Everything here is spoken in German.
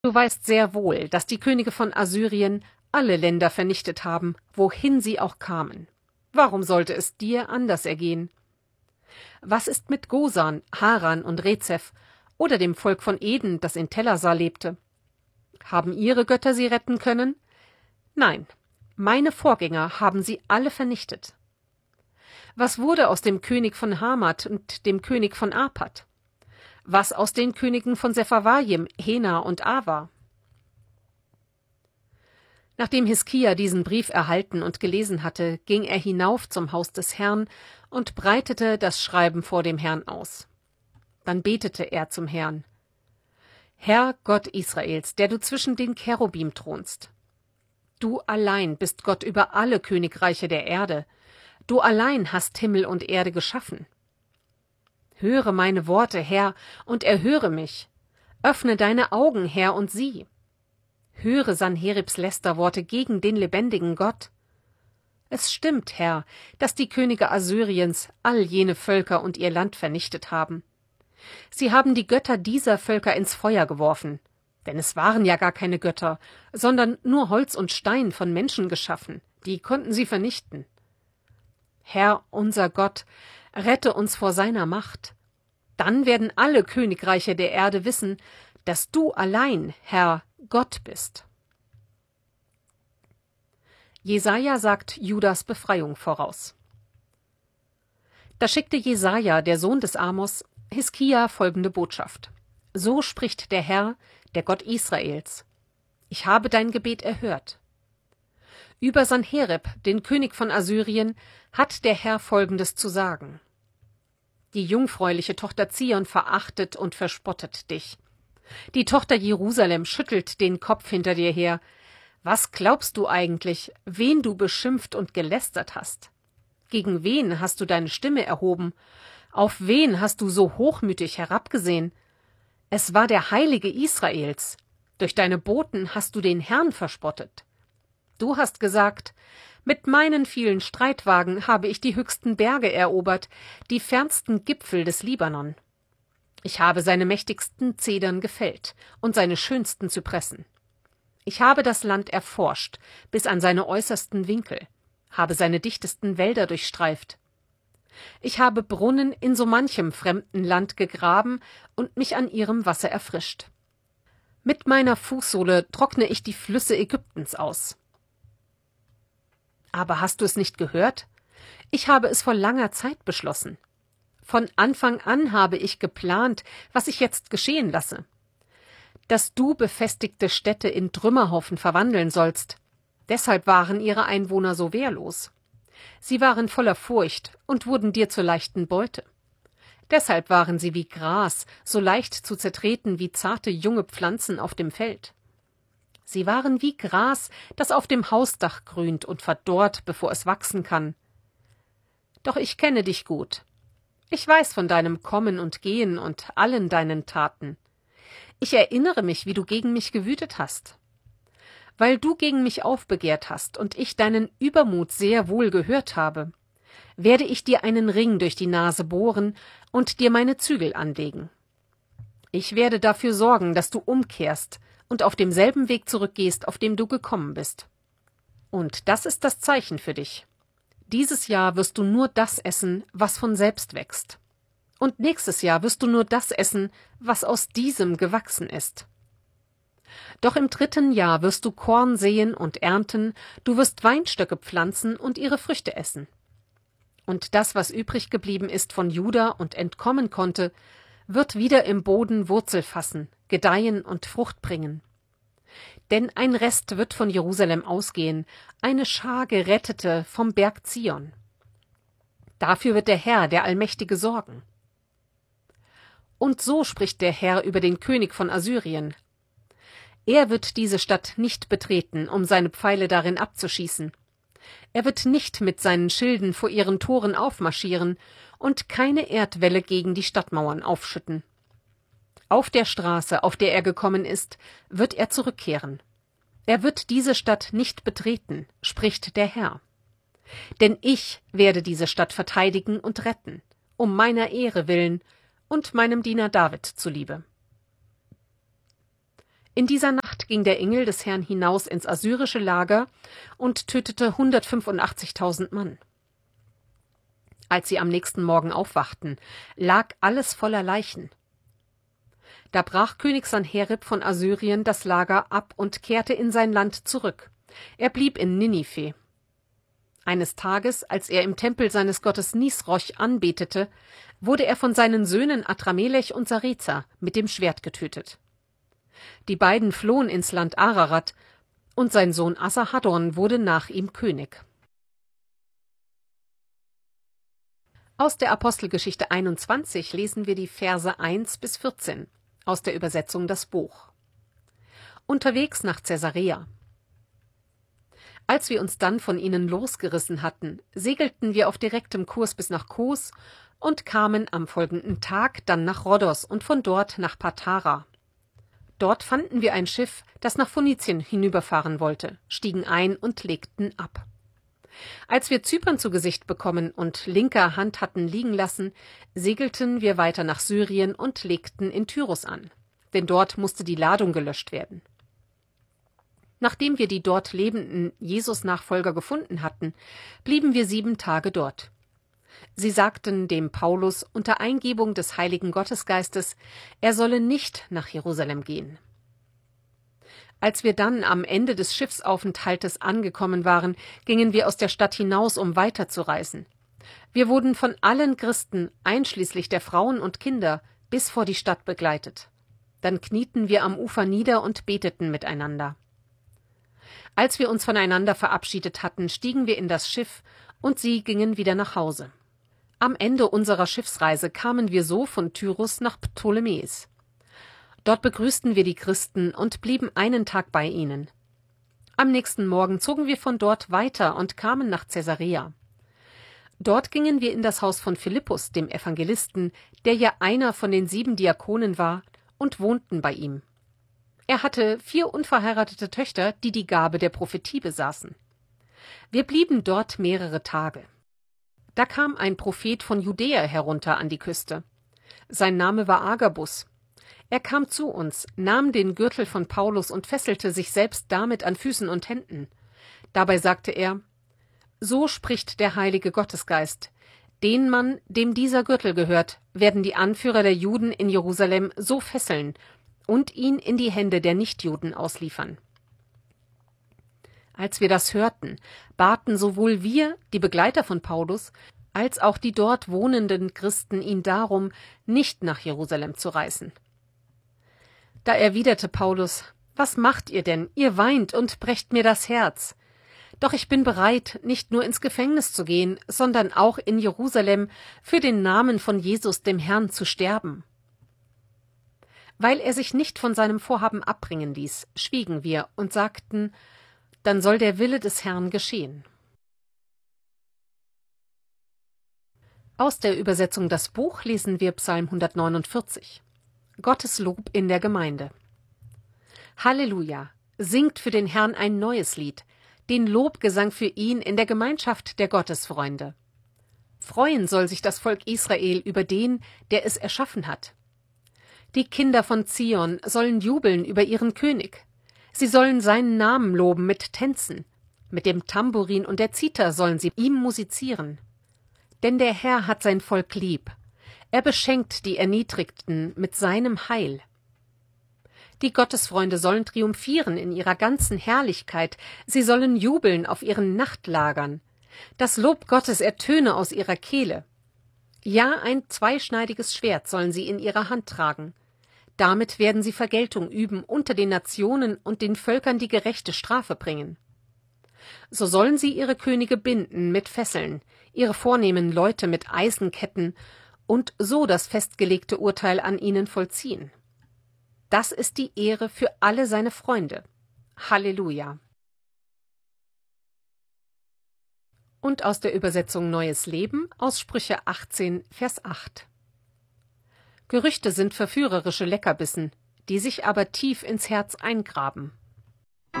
Du weißt sehr wohl, dass die Könige von Assyrien alle Länder vernichtet haben, wohin sie auch kamen. Warum sollte es dir anders ergehen? Was ist mit Gosan, Haran und Rezeph oder dem Volk von Eden, das in Telassar lebte? Haben ihre Götter sie retten können? Nein, meine Vorgänger haben sie alle vernichtet. Was wurde aus dem König von Hamat und dem König von Arpad? Was aus den Königen von Sepharvaim, Hena und Ava? Nachdem Hiskia diesen Brief erhalten und gelesen hatte, ging er hinauf zum Haus des Herrn und breitete das Schreiben vor dem Herrn aus. Dann betete er zum Herrn: Herr Gott Israels, der du zwischen den Cherubim thronst. Du allein bist Gott über alle Königreiche der Erde. Du allein hast Himmel und Erde geschaffen. Höre meine Worte, Herr, und erhöre mich. Öffne deine Augen, Herr, und sieh. Höre Sanheribs Lästerworte gegen den lebendigen Gott. Es stimmt, Herr, dass die Könige Assyriens all jene Völker und ihr Land vernichtet haben. Sie haben die Götter dieser Völker ins Feuer geworfen, denn es waren ja gar keine Götter, sondern nur Holz und Stein von Menschen geschaffen, die konnten sie vernichten. Herr, unser Gott, rette uns vor seiner Macht. Dann werden alle Königreiche der Erde wissen, dass du allein, Herr, Gott bist. Jesaja sagt Judas Befreiung voraus. Da schickte Jesaja, der Sohn des Amos, Hiskia folgende Botschaft: So spricht der Herr, der Gott Israels: Ich habe dein Gebet erhört. Über Sanherib, den König von Assyrien, hat der Herr Folgendes zu sagen: Die jungfräuliche Tochter Zion verachtet und verspottet dich. Die Tochter Jerusalem schüttelt den Kopf hinter dir her. Was glaubst du eigentlich, wen du beschimpft und gelästert hast? Gegen wen hast du deine Stimme erhoben? Auf wen hast du so hochmütig herabgesehen? Es war der Heilige Israels. Durch deine Boten hast du den Herrn verspottet. Du hast gesagt: Mit meinen vielen Streitwagen habe ich die höchsten Berge erobert, die fernsten Gipfel des Libanon. Ich habe seine mächtigsten Zedern gefällt und seine schönsten Zypressen. Ich habe das Land erforscht bis an seine äußersten Winkel, habe seine dichtesten Wälder durchstreift. Ich habe Brunnen in so manchem fremden Land gegraben und mich an ihrem Wasser erfrischt. Mit meiner Fußsohle trockne ich die Flüsse Ägyptens aus. Aber hast du es nicht gehört? Ich habe es vor langer Zeit beschlossen. Von Anfang an habe ich geplant, was ich jetzt geschehen lasse. Dass du befestigte Städte in Trümmerhaufen verwandeln sollst. Deshalb waren ihre Einwohner so wehrlos. Sie waren voller Furcht und wurden dir zur leichten Beute. Deshalb waren sie wie Gras, so leicht zu zertreten wie zarte junge Pflanzen auf dem Feld. Sie waren wie Gras, das auf dem Hausdach grünt und verdorrt, bevor es wachsen kann. Doch ich kenne dich gut. Ich weiß von deinem Kommen und Gehen und allen deinen Taten. Ich erinnere mich, wie du gegen mich gewütet hast. Weil du gegen mich aufbegehrt hast und ich deinen Übermut sehr wohl gehört habe, werde ich dir einen Ring durch die Nase bohren und dir meine Zügel anlegen. Ich werde dafür sorgen, dass du umkehrst und auf demselben Weg zurückgehst, auf dem du gekommen bist. Und das ist das Zeichen für dich. Dieses Jahr wirst du nur das essen, was von selbst wächst. Und nächstes Jahr wirst du nur das essen, was aus diesem gewachsen ist. Doch im 3. Jahr wirst du Korn säen und ernten, du wirst Weinstöcke pflanzen und ihre Früchte essen. Und das, was übrig geblieben ist von Juda und entkommen konnte, wird wieder im Boden Wurzel fassen, gedeihen und Frucht bringen. Denn ein Rest wird von Jerusalem ausgehen, eine Schar Gerettete vom Berg Zion. Dafür wird der Herr, der Allmächtige, sorgen. Und so spricht der Herr über den König von Assyrien: Er wird diese Stadt nicht betreten, um seine Pfeile darin abzuschießen. Er wird nicht mit seinen Schilden vor ihren Toren aufmarschieren und keine Erdwälle gegen die Stadtmauern aufschütten. Auf der Straße, auf der er gekommen ist, wird er zurückkehren. Er wird diese Stadt nicht betreten, spricht der Herr. Denn ich werde diese Stadt verteidigen und retten, um meiner Ehre willen und meinem Diener David zuliebe. In dieser Nacht ging der Engel des Herrn hinaus ins assyrische Lager und tötete 185.000 Mann. Als sie am nächsten Morgen aufwachten, lag alles voller Leichen. Da brach König Sanherib von Assyrien das Lager ab und kehrte in sein Land zurück. Er blieb in Ninive. Eines Tages, als er im Tempel seines Gottes Nisroch anbetete, wurde er von seinen Söhnen Adramelech und Sarezer mit dem Schwert getötet. Die beiden flohen ins Land Ararat, und sein Sohn Asarhaddon wurde nach ihm König. Aus der Apostelgeschichte 21 lesen wir die Verse 1 bis 14, aus der Übersetzung Das Buch. Unterwegs nach Caesarea. Als wir uns dann von ihnen losgerissen hatten, segelten wir auf direktem Kurs bis nach Kos und kamen am folgenden Tag dann nach Rhodos und von dort nach Patara. Dort fanden wir ein Schiff, das nach Phönizien hinüberfahren wollte, stiegen ein und legten ab. Als wir Zypern zu Gesicht bekommen und linker Hand hatten liegen lassen, segelten wir weiter nach Syrien und legten in Tyrus an, denn dort musste die Ladung gelöscht werden. Nachdem wir die dort lebenden Jesus-Nachfolger gefunden hatten, blieben wir 7 Tage dort. Sie sagten dem Paulus unter Eingebung des Heiligen Gottesgeistes, er solle nicht nach Jerusalem gehen. Als wir dann am Ende des Schiffsaufenthaltes angekommen waren, gingen wir aus der Stadt hinaus, um weiterzureisen. Wir wurden von allen Christen, einschließlich der Frauen und Kinder, bis vor die Stadt begleitet. Dann knieten wir am Ufer nieder und beteten miteinander. Als wir uns voneinander verabschiedet hatten, stiegen wir in das Schiff und sie gingen wieder nach Hause. Am Ende unserer Schiffsreise kamen wir so von Tyrus nach Ptolemäis. Dort begrüßten wir die Christen und blieben einen Tag bei ihnen. Am nächsten Morgen zogen wir von dort weiter und kamen nach Caesarea. Dort gingen wir in das Haus von Philippus, dem Evangelisten, der ja einer von den 7 Diakonen war, und wohnten bei ihm. Er hatte 4 unverheiratete Töchter, die die Gabe der Prophetie besaßen. Wir blieben dort mehrere Tage. Da kam ein Prophet von Judäa herunter an die Küste. Sein Name war Agabus. Er kam zu uns, nahm den Gürtel von Paulus und fesselte sich selbst damit an Füßen und Händen. Dabei sagte er: So spricht der heilige Gottesgeist: Den Mann, dem dieser Gürtel gehört, werden die Anführer der Juden in Jerusalem so fesseln und ihn in die Hände der Nichtjuden ausliefern. Als wir das hörten, baten sowohl wir, die Begleiter von Paulus, als auch die dort wohnenden Christen ihn darum, nicht nach Jerusalem zu reisen. Da erwiderte Paulus: Was macht ihr denn? Ihr weint und brecht mir das Herz. Doch ich bin bereit, nicht nur ins Gefängnis zu gehen, sondern auch in Jerusalem für den Namen von Jesus, dem Herrn, zu sterben. Weil er sich nicht von seinem Vorhaben abbringen ließ, schwiegen wir und sagten: Dann soll der Wille des Herrn geschehen. Aus der Übersetzung Das Buch lesen wir Psalm 149. Gottes Lob in der Gemeinde. Halleluja! Singt für den Herrn ein neues Lied, den Lobgesang für ihn in der Gemeinschaft der Gottesfreunde. Freuen soll sich das Volk Israel über den, der es erschaffen hat. Die Kinder von Zion sollen jubeln über ihren König. Sie sollen seinen Namen loben mit Tänzen. Mit dem Tambourin und der Zither sollen sie ihm musizieren. Denn der Herr hat sein Volk lieb. Er beschenkt die Erniedrigten mit seinem Heil. Die Gottesfreunde sollen triumphieren in ihrer ganzen Herrlichkeit. Sie sollen jubeln auf ihren Nachtlagern. Das Lob Gottes ertöne aus ihrer Kehle. Ja, ein zweischneidiges Schwert sollen sie in ihrer Hand tragen. Damit werden sie Vergeltung üben unter den Nationen und den Völkern die gerechte Strafe bringen. So sollen sie ihre Könige binden mit Fesseln, ihre vornehmen Leute mit Eisenketten und so das festgelegte Urteil an ihnen vollziehen. Das ist die Ehre für alle seine Freunde. Halleluja! Und aus der Übersetzung Neues Leben aus Sprüche 18, Vers 8. Gerüchte sind verführerische Leckerbissen, die sich aber tief ins Herz eingraben.